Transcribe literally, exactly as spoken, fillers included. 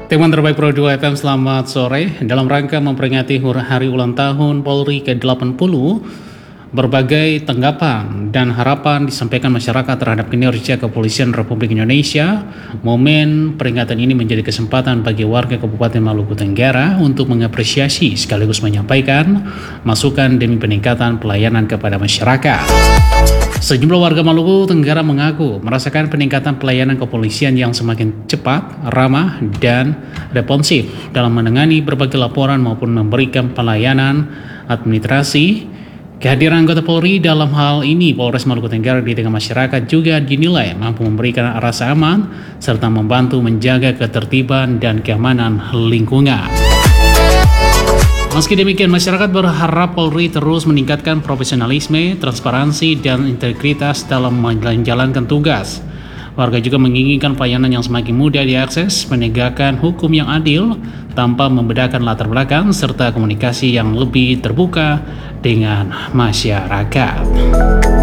Teman terbaik Pro dua F M, selamat sore. Dalam rangka memperingati hari ulang tahun Polri ke delapan puluh, berbagai tanggapan dan harapan disampaikan masyarakat terhadap kinerja Kepolisian Republik Indonesia. Momen peringatan ini menjadi kesempatan bagi warga Kabupaten Maluku Tenggara untuk mengapresiasi sekaligus menyampaikan masukan demi peningkatan pelayanan kepada masyarakat. Sejumlah warga Maluku Tenggara mengaku merasakan peningkatan pelayanan kepolisian yang semakin cepat, ramah, dan responsif dalam menangani berbagai laporan maupun memberikan pelayanan administrasi. Kehadiran anggota Polri dalam hal ini Polres Maluku Tenggara di tengah masyarakat juga dinilai mampu memberikan rasa aman serta membantu menjaga ketertiban dan keamanan lingkungan. Meski demikian, masyarakat berharap Polri terus meningkatkan profesionalisme, transparansi, dan integritas dalam menjalankan tugas. Warga juga menginginkan pelayanan yang semakin mudah diakses, menegakkan hukum yang adil tanpa membedakan latar belakang, serta komunikasi yang lebih terbuka dengan masyarakat.